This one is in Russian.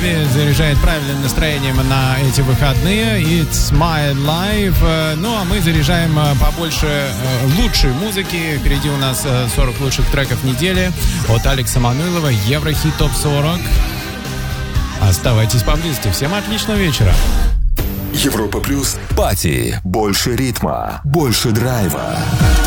Хэви заряжает правильным настроением на эти выходные. It's my life. Ну, а мы заряжаем побольше лучшей музыки. Впереди у нас 40 лучших треков недели от Алекса Мануилова. Еврохит ТОП 40. Оставайтесь поблизости. Всем отличного вечера. Европа Плюс. Пати. Больше ритма. Больше драйва.